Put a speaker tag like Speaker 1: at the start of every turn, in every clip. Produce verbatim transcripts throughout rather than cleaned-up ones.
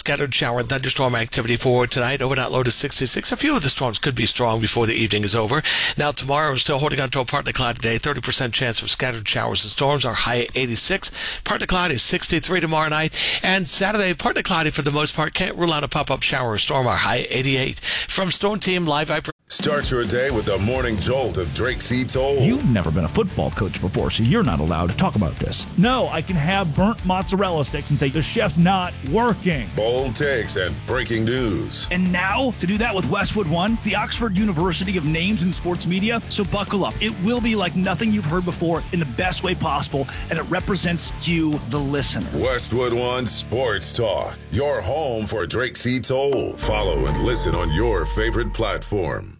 Speaker 1: scattered shower and thunderstorm activity for tonight. Overnight low to sixty-six. A few of the storms could be strong before the evening is over. Now tomorrow, we're still holding on to a partly cloudy day. thirty percent chance of scattered showers and storms. Our high at eighty-six. Partly cloudy, sixty-three tomorrow night. And Saturday, partly cloudy for the most part. Can't rule out a pop-up shower or storm. Our high at eighty-eight. From Storm Team Live, I...
Speaker 2: Start your day with the morning jolt of Drake C. Toll.
Speaker 3: You've never been a football coach before, so you're not allowed to talk about this. No, I can have burnt mozzarella sticks and say the chef's not working.
Speaker 2: Bold takes and breaking news.
Speaker 3: And now, to do that with Westwood One, the Oxford University of Names in Sports Media. So buckle up. It will be like nothing you've heard before in the best way possible, and it represents you, the listener.
Speaker 2: Westwood One Sports Talk, your home for Drake C. Toll. Follow and listen on your favorite platform.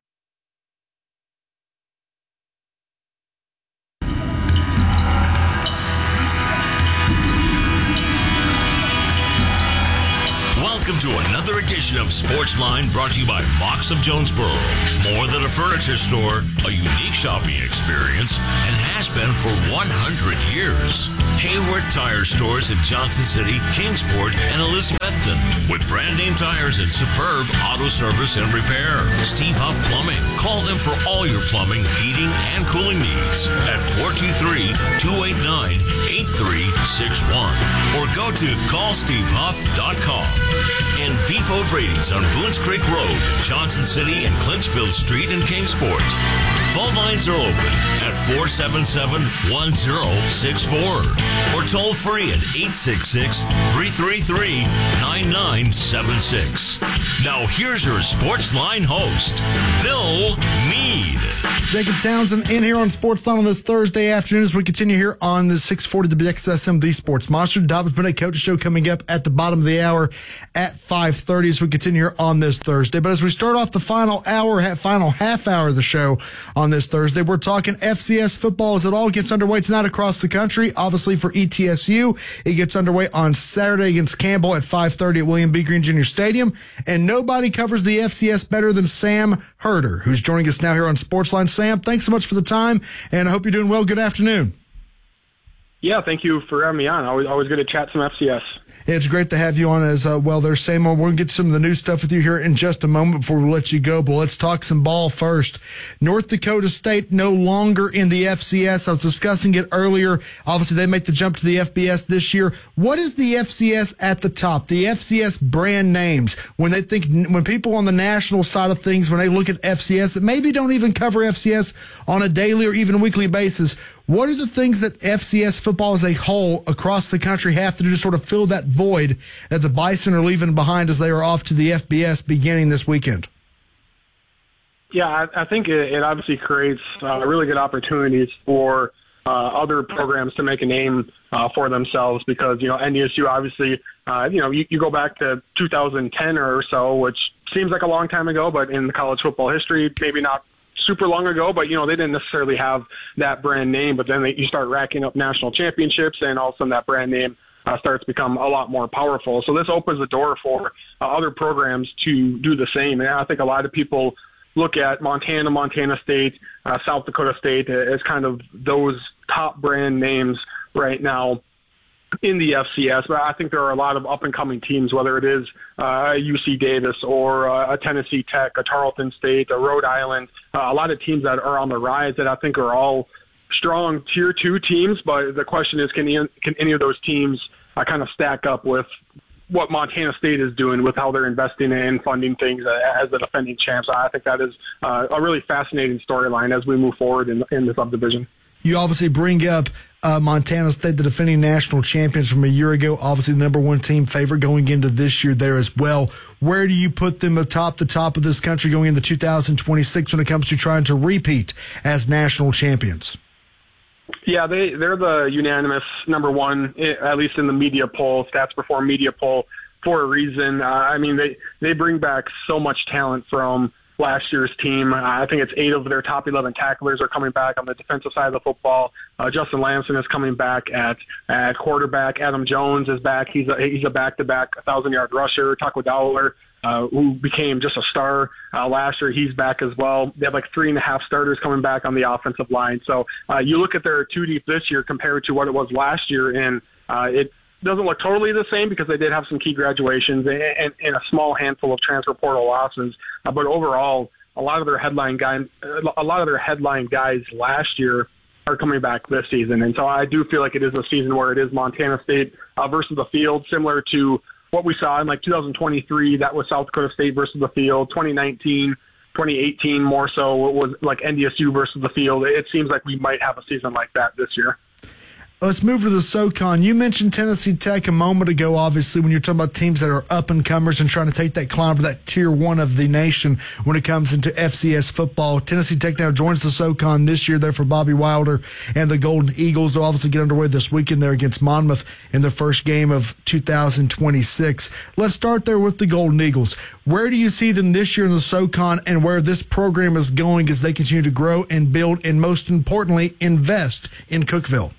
Speaker 4: Welcome to another edition of Sportsline, brought to you by Mox of Jonesboro. More than a furniture store, a unique shopping experience, and has been for one hundred years. Hayward Tire Stores in Johnson City, Kingsport, and Elizabethton. With brand name tires and superb auto service and repair. Steve Huff Plumbing. Call them for all your plumbing, heating, and cooling needs at four two three, two eight nine, eight three six one. Or go to call steve huff dot com. And Beef O'Brady's on Boones Creek Road, Johnson City and Clinchfield Street in Kingsport. Phone lines are open at four seven seven, one zero six four or toll free at eight six six, three three three, nine nine seven six. Now here's your Sportsline host, Bill Meade.
Speaker 5: Jacob Townsend in here on Sportsline on this Thursday afternoon as we continue here on the six forty W X S M, the Sports Monster. Dobbs Bennett Coach Show coming up at the bottom of the hour at five thirty as we continue here on this Thursday. But as we start off the final hour, final half hour of the show on this Thursday, we're talking F C S football as it all gets underway tonight across the country. Obviously for E T S U, it gets underway on Saturday against Campbell at five thirty at William B. Green Junior Stadium. And nobody covers the F C S better than Sam Herder, who's joining us now here on Sportsline. Sam, thanks so much for the time, and I hope you're doing well. Good afternoon.
Speaker 6: Yeah, thank you for having me on. Always, always good to chat some F C S.
Speaker 5: It's great to have you on as uh, well there, Sam. We're going to get some of the new stuff with you here in just a moment before we let you go, but let's talk some ball first. North Dakota State no longer in the F C S. I was discussing it earlier. Obviously, they make the jump to the F B S this year. What is the F C S at the top? The F C S brand names. When they think, when people on the national side of things, when they look at F C S that maybe don't even cover F C S on a daily or even weekly basis, what are the things that F C S football as a whole across the country have to do to sort of fill that void that the Bison are leaving behind as they are off to the F B S beginning this weekend?
Speaker 6: Yeah, I, I think it, it obviously creates uh, really good opportunities for uh, other programs to make a name uh, for themselves because, you know, N D S U obviously, uh, you know, you, you go back to two thousand ten or so, which seems like a long time ago, but in college football history, maybe not super long ago, but, you know, they didn't necessarily have that brand name, but then they, you start racking up national championships and all of a sudden that brand name uh, starts to become a lot more powerful. So this opens the door for uh, other programs to do the same. And I think a lot of people look at Montana, Montana State, uh, South Dakota State as kind of those top brand names right now in the F C S, but I think there are a lot of up-and-coming teams, whether it is uh, U C Davis or uh, a Tennessee Tech, a Tarleton State, a Rhode Island, uh, a lot of teams that are on the rise that I think are all strong Tier two teams, but the question is, can, the, can any of those teams uh, kind of stack up with what Montana State is doing with how they're investing in funding things as the defending champs? I think that is uh, a really fascinating storyline as we move forward in, in the subdivision.
Speaker 5: You obviously bring up uh, Montana State, the defending national champions from a year ago, obviously the number one team favorite going into this year there as well. Where do you put them atop the top of this country going into two thousand twenty-six when it comes to trying to repeat as national champions?
Speaker 6: Yeah, they, they're the unanimous number one, at least in the media poll, Stats Perform media poll, for a reason. Uh, I mean, they, they bring back so much talent from last year's team. I think it's eight of their top eleven tacklers are coming back on the defensive side of the football. Uh, Justin Lamson is coming back at at quarterback. Adam Jones is back. He's a, he's a back-to-back one thousand-yard rusher. Taco Dowler, uh, who became just a star uh, last year, he's back as well. They have like three and a half starters coming back on the offensive line. So uh, you look at their two deep this year compared to what it was last year, and uh, it doesn't look totally the same because they did have some key graduations and, and, and a small handful of transfer portal losses. Uh, but overall, a lot of their headline guys, a lot of their headline guys last year are coming back this season. And so I do feel like it is a season where it is Montana State uh, versus the field, similar to what we saw in like two thousand twenty-three. That was South Dakota State versus the field. twenty nineteen, twenty eighteen more so it was like N D S U versus the field. It seems like we might have a season like that this year.
Speaker 5: Let's move to the SoCon. You mentioned Tennessee Tech a moment ago, obviously, when you're talking about teams that are up-and-comers and trying to take that climb to that tier one of the nation when it comes into F C S football. Tennessee Tech now joins the SoCon this year there for Bobby Wilder and the Golden Eagles. They'll obviously get underway this weekend there against Monmouth in the first game of two thousand twenty-six. Let's start there with the Golden Eagles. Where do you see them this year in the SoCon and where this program is going as they continue to grow and build and, most importantly, invest in Cookeville?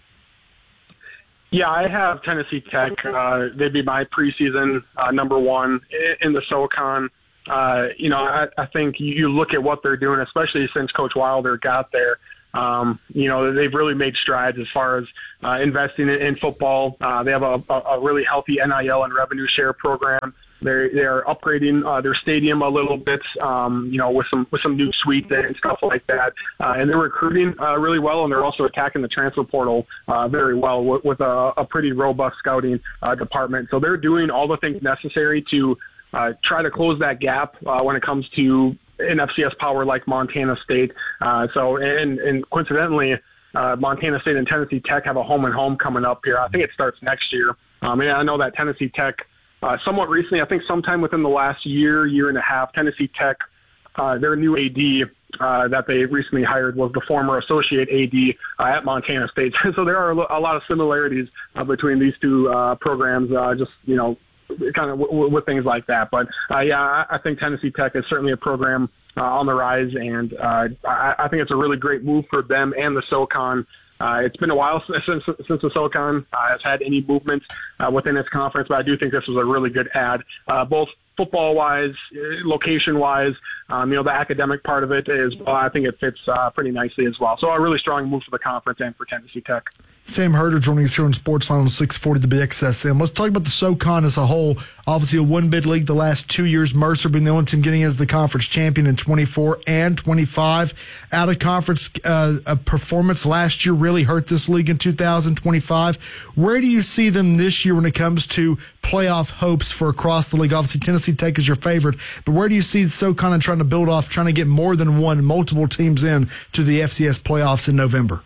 Speaker 6: Yeah, I have Tennessee Tech. Uh, they'd be my preseason uh, number one in the SoCon. Uh, you know, I, I think you look at what they're doing, especially since Coach Wilder got there. Um, you know, they've really made strides as far as uh, investing in, in football. Uh, they have a, a really healthy N I L and revenue share program. They're they're upgrading uh, their stadium a little bit, um, you know, with some with some new suites and stuff like that. Uh, and they're recruiting uh, really well, and they're also attacking the transfer portal uh, very well with, with a, a pretty robust scouting uh, department. So they're doing all the things necessary to uh, try to close that gap uh, when it comes to an F C S power like Montana State. Uh, so and and coincidentally, uh, Montana State and Tennessee Tech have a home and home coming up here. I think it starts next year. Um, and I know that Tennessee Tech. Uh, somewhat recently, I think sometime within the last year, year and a half, Tennessee Tech, uh, their new A D uh, that they recently hired was the former associate A D uh, at Montana State. So there are a lot of similarities uh, between these two uh, programs, uh, just, you know, kind of w- w- with things like that. But, uh, yeah, I-, I think Tennessee Tech is certainly a program uh, on the rise, and uh, I-, I think it's a really great move for them and the SoCon. Uh, it's been a while since, since, since the SoCon uh, has had any movement uh, within its conference, but I do think this was a really good add, uh, both football-wise, location-wise. Um, you know, the academic part of it is, well, I think it fits uh, pretty nicely as well. So a really strong move for the conference and for Tennessee Tech.
Speaker 5: Sam Herder joining us here on Sportsline on six forty W X S M. Let's talk about the SoCon as a whole. Obviously a one-bid league the last two years. Mercer being the only team getting as the conference champion in twenty-four and twenty-five. Out-of-conference uh, a performance last year really hurt this league in two thousand twenty-five. Where do you see them this year when it comes to playoff hopes for across the league? Obviously Tennessee Tech is your favorite, but where do you see SoCon and trying to build off, trying to get more than one, multiple teams in to the F C S playoffs in November?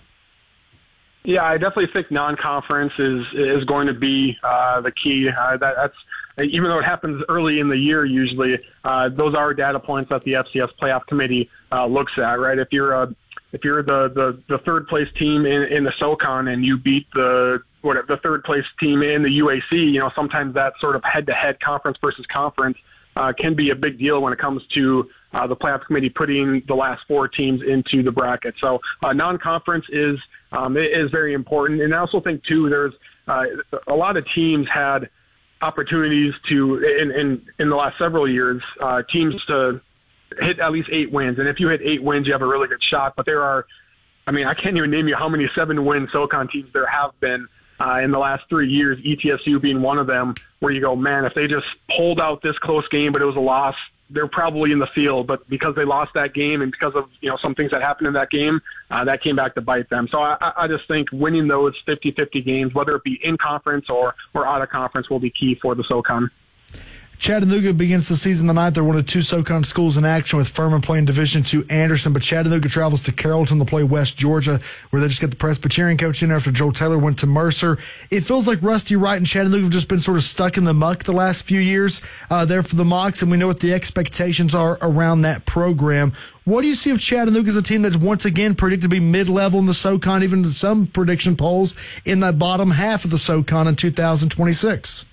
Speaker 6: Yeah, I definitely think non-conference is is going to be uh, the key. Uh, that, that's even though it happens early in the year, usually uh, those are data points that the F C S playoff committee uh, looks at. Right, if you're a if you're the, the, the third place team in, in the SoCon and you beat the what the third place team in the U A C, you know sometimes that sort of head-to-head conference versus conference uh, can be a big deal when it comes to uh, the playoff committee putting the last four teams into the bracket. So uh, non-conference is. Um, it is very important. And I also think, too, there's uh, a lot of teams had opportunities to, in, in, in the last several years, uh, teams to hit at least eight wins. And if you hit eight wins, you have a really good shot. But there are, I mean, I can't even name you how many seven-win SoCon teams there have been uh, in the last three years, E T S U being one of them, where you go, man, if they just pulled out this close game, but it was a loss, they're probably in the field, but because they lost that game and because of, you know, some things that happened in that game, uh, that came back to bite them. So I, I just think winning those fifty-fifty games, whether it be in conference or, or out of conference, will be key for the SoCon.
Speaker 5: Chattanooga begins the season tonight. They're one of two SoCon schools in action with Furman playing Division two Anderson, but Chattanooga travels to Carrollton to play West Georgia, where they just got the Presbyterian coach in after Joe Taylor went to Mercer. It feels like Rusty Wright and Chattanooga have just been sort of stuck in the muck the last few years uh, there for the Mocs, and we know what the expectations are around that program. What do you see of Chattanooga as a team that's once again predicted to be mid-level in the SoCon, even in some prediction polls in that bottom half of the SoCon in two thousand twenty-six?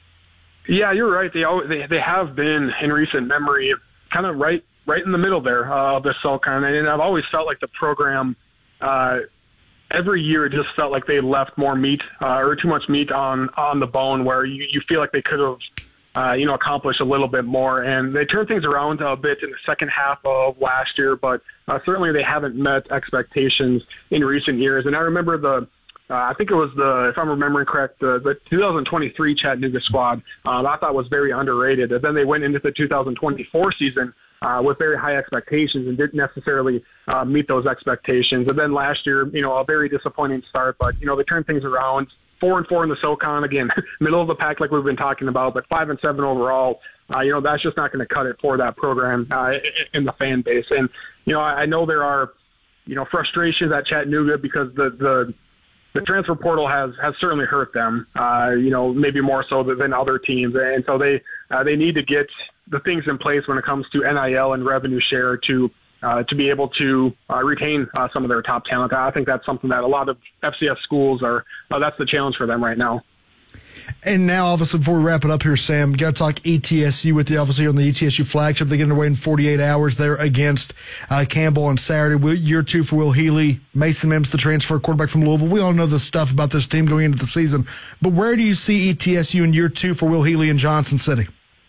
Speaker 6: Yeah, you're right. They always, they they have been in recent memory, kind of right right in the middle there uh, of the SoCon, and I've always felt like the program uh, every year just felt like they left more meat uh, or too much meat on on the bone, where you, you feel like they could have uh, you know accomplished a little bit more, and they turned things around a bit in the second half of last year, but uh, certainly they haven't met expectations in recent years. And I remember the uh, I think it was the, if I'm remembering correct, the, the two thousand twenty-three Chattanooga squad, um, I thought was very underrated. And then they went into the two thousand twenty-four season uh, with very high expectations and didn't necessarily uh, meet those expectations. And then last year, you know, a very disappointing start, but, you know, they turned things around. Four and four in the SoCon, again, middle of the pack like we've been talking about, but five and seven overall. Uh, you know, that's just not going to cut it for that program uh, in the fan base. And, you know, I, I know there are, you know, frustrations at Chattanooga because the, the, the transfer portal has, has certainly hurt them, uh, you know, maybe more so than other teams. And so they, uh, they need to get the things in place when it comes to N I L and revenue share to, Uh, to be able to uh, retain uh, some of their top talent. I think that's something that a lot of F C S schools are, uh, that's the challenge for them right now.
Speaker 5: And now, obviously, before we wrap it up here, Sam, we got to talk E T S U with you, obviously, on the E T S U flagship. They get underway in forty-eight hours there against uh, Campbell on Saturday. Year two for Will Healy. Mason Mims, the transfer quarterback from Louisville. We all know the stuff about this team going into the season. But where do you see E T S U in year two for Will Healy in Johnson City?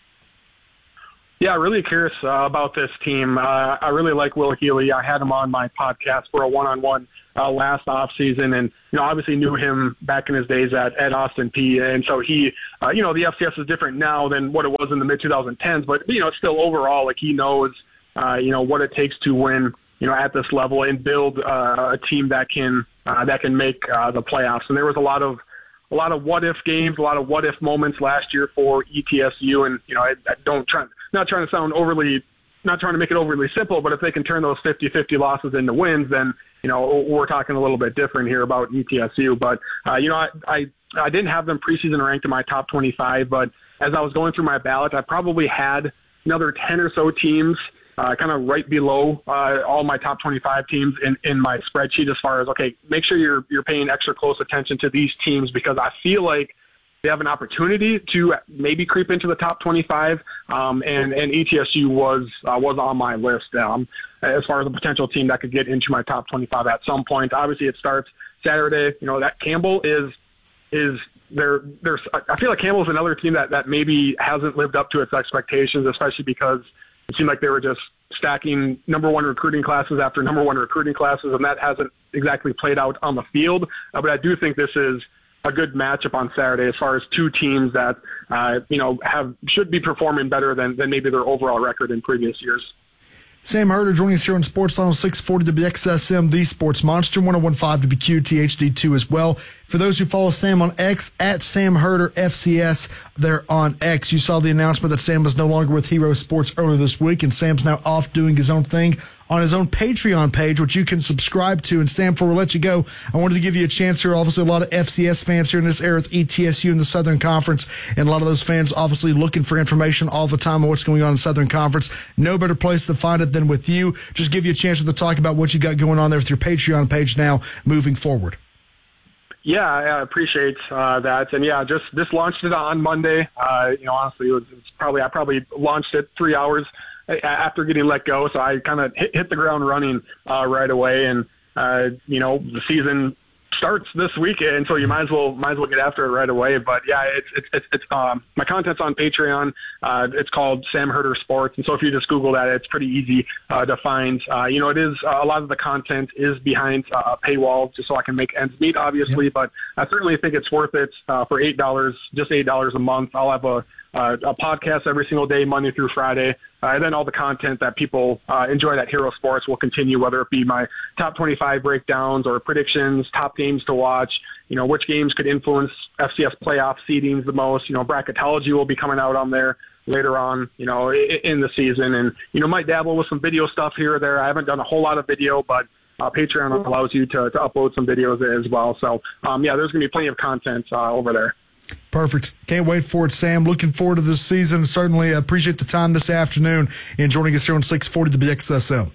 Speaker 6: Yeah, really curious uh, about this team. Uh, I really like Will Healy. I had him on my podcast for a one-on-one uh, last offseason, and you know, obviously knew him back in his days at, at Austin Peay. And so he, uh, you know, the F C S is different now than what it was in the mid twenty tens, but you know, still overall, like he knows, uh, you know, what it takes to win, you know, at this level and build uh, a team that can uh, that can make uh, the playoffs. And there was a lot of a lot of what if games, a lot of what if moments last year for E T S U, and you know, I, I don't try. Not trying to sound overly, not trying to make it overly simple, but if they can turn those fifty-fifty losses into wins, then, you know, we're talking a little bit different here about E T S U. But, uh, you know, I, I, I didn't have them preseason ranked in my top twenty-five, but as I was going through my ballot, I probably had another ten or so teams uh, kind of right below uh, all my top twenty-five teams in, in my spreadsheet as far as, okay, make sure you're, you're paying extra close attention to these teams because I feel like they have an opportunity to maybe creep into the top twenty-five, um, and, and E T S U was uh, was on my list um, as far as a potential team that could get into my top twenty-five at some point. Obviously, it starts Saturday. You know, that Campbell is is there. There's I feel like Campbell's another team that, that maybe hasn't lived up to its expectations, especially because it seemed like they were just stacking number one recruiting classes after number one recruiting classes, and that hasn't exactly played out on the field. Uh, but I do think this is a good matchup on Saturday as far as two teams that, uh, you know, have should be performing better than, than maybe their overall record in previous years.
Speaker 5: Sam Herder joining us here on Sportsline six forty W X S M, the Sports Monster, one oh one point five W Q T H D two as well. For those who follow Sam on X, at Sam Herder F C S, they're on X. You saw the announcement that Sam was no longer with Hero Sports earlier this week, and Sam's now off doing his own thing on his own Patreon page, which you can subscribe to. And Sam, before we let you go, I wanted to give you a chance here. Obviously, a lot of F C S fans here in this era with E T S U in the Southern Conference, and a lot of those fans obviously looking for information all the time on what's going on in the Southern Conference. No better place to find it than with you. Just give you a chance to talk about what you got going on there with your Patreon page now moving forward.
Speaker 6: Yeah, I appreciate uh, that, and yeah, just just launched it on Monday. Uh, you know, honestly, it was, it was probably I probably launched it three hours after getting let go, so I kind of hit, hit the ground running uh, right away. And uh, you know, the season starts this weekend, so you might as well might as well get after it right away. But yeah, it's it's it's, it's um, my content's on Patreon. Uh, it's called Sam Herder Sports, and so if you just Google that, it's pretty easy uh, to find. Uh, you know, it is uh, a lot of the content is behind uh, a paywall, just so I can make ends meet, obviously. Yep. But I certainly think it's worth it uh, for eight dollars, just eight dollars a month. I'll have a Uh, a podcast every single day, Monday through Friday. Uh, and then all the content that people uh, enjoy at Hero Sports will continue, whether it be my top twenty-five breakdowns or predictions, top games to watch, you know, which games could influence F C S playoff seedings the most. You know, bracketology will be coming out on there later on, you know, in, in the season. And, you know, might dabble with some video stuff here or there. I haven't done a whole lot of video, but uh, Patreon allows you to, to upload some videos as well. So, um, yeah, there's going to be plenty of content uh, over there.
Speaker 5: Perfect. Can't wait for it, Sam. Looking forward to this season. Certainly appreciate the time this afternoon and joining us here on six forty W X S M.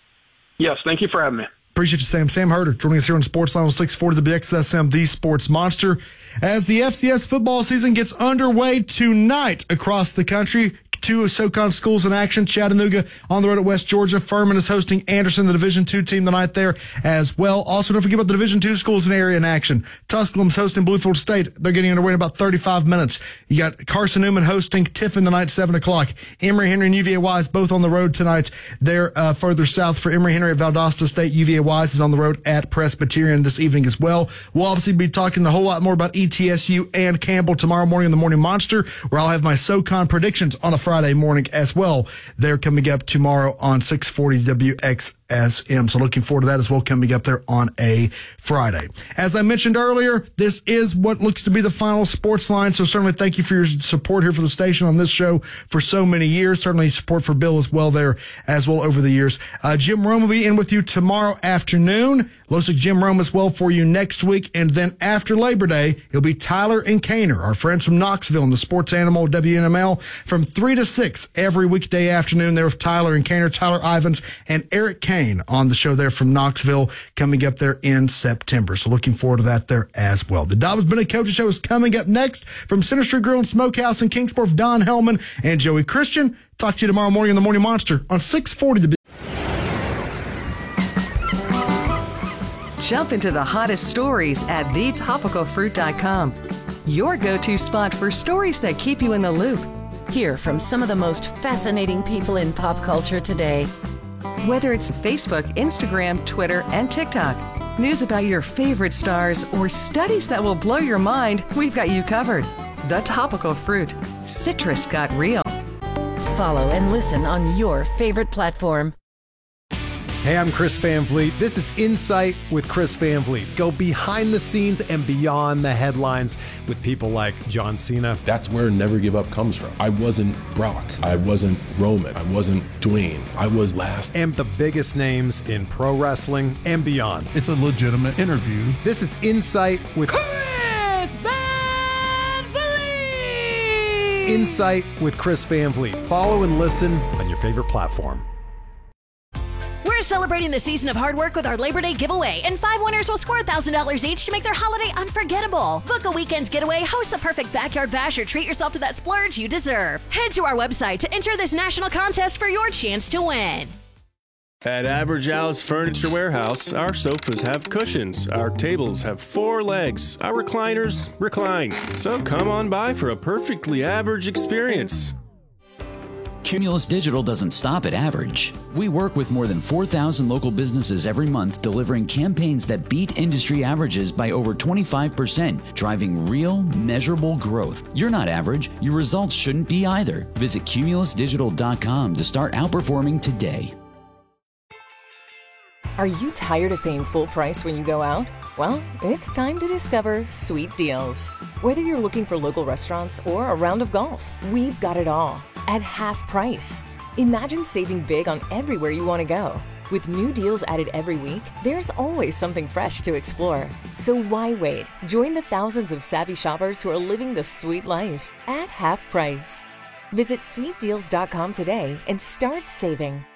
Speaker 6: Yes, thank you for having me.
Speaker 5: Appreciate you, Sam. Sam Herder joining us here on Sportsline six forty W X S M, the Sports Monster. As the F C S football season gets underway tonight across the country, two SoCon schools in action. Chattanooga on the road at West Georgia. Furman is hosting Anderson, the Division two team tonight there as well. Also, don't forget about the Division two schools in the area in action. Tusculum's hosting Bluefield State. They're getting underway in about thirty-five minutes. You got Carson Newman hosting Tiffin tonight, seven o'clock. Emory Henry and U V A Wise both on the road tonight. They're uh, further south for Emory Henry at Valdosta State. U V A Wise is on the road at Presbyterian this evening as well. We'll obviously be talking a whole lot more about E T S U and Campbell tomorrow morning in the Morning Monster, where I'll have my SoCon predictions on a Friday morning as well. They're coming up tomorrow on six forty W X S M. So looking forward to that as well, coming up there on a Friday. As I mentioned earlier, this is what looks to be the final sports line. So certainly thank you for your support here for the station on this show for so many years. Certainly support for Bill as well there as well over the years. Uh, Jim Rome will be in with you tomorrow afternoon. Looks like Jim Rome as well for you next week. And then after Labor Day, it'll be Tyler and Kaner, our friends from Knoxville and the Sports Animal W N M L, from three to six every weekday afternoon there with Tyler and Kaner, Tyler Ivans and Eric Kane on the show there from Knoxville coming up there in September. So looking forward to that there as well. The Dobbs Bennett Coaches Show is coming up next from Center Street Grill and Smokehouse in Kingsport. Don Hellman and Joey Christian. Talk to you tomorrow morning in the Morning Monster on six forty The Big.
Speaker 7: Jump into the hottest stories at the topical fruit dot com. Your go-to spot for stories that keep you in the loop.
Speaker 8: Hear from some of the most fascinating people in pop culture today.
Speaker 7: Whether it's Facebook, Instagram, Twitter, and TikTok, news about your favorite stars, or studies that will blow your mind, we've got you covered. The Topical Fruit. Citrus got real.
Speaker 8: Follow and listen on your favorite platform.
Speaker 9: Hey, I'm Chris Van Vliet. This is Insight with Chris Van Vliet. Go behind the scenes and beyond the headlines with people like John Cena.
Speaker 10: That's where Never Give Up comes from. I wasn't Brock. I wasn't Roman. I wasn't Dwayne. I was last.
Speaker 9: And the biggest names in pro wrestling and beyond.
Speaker 11: It's a legitimate interview.
Speaker 9: This is Insight with
Speaker 12: Chris Van Vliet.
Speaker 9: Insight with Chris Van Vliet. Follow and listen on your favorite platform.
Speaker 13: We're celebrating the season of hard work with our Labor Day giveaway, and five winners will score one thousand dollars each to make their holiday unforgettable. Book a weekend getaway, host the perfect backyard bash, or treat yourself to that splurge you deserve. Head to our website to enter this national contest for your chance to win.
Speaker 14: At Average Al's Furniture Warehouse, our sofas have cushions, our tables have four legs, our recliners recline. So come on by for a perfectly average experience.
Speaker 15: Cumulus Digital doesn't stop at average. We work with more than four thousand local businesses every month, delivering campaigns that beat industry averages by over twenty-five percent, driving real, measurable growth. You're not average. Your results shouldn't be either. Visit cumulus digital dot com to start outperforming today.
Speaker 16: Are you tired of paying full price when you go out? Well, it's time to discover Sweet Deals. Whether you're looking for local restaurants or a round of golf, we've got it all at half price. Imagine saving big on everywhere you want to go. With new deals added every week, there's always something fresh to explore. So why wait? Join the thousands of savvy shoppers who are living the sweet life at half price. Visit sweet deals dot com today and start saving.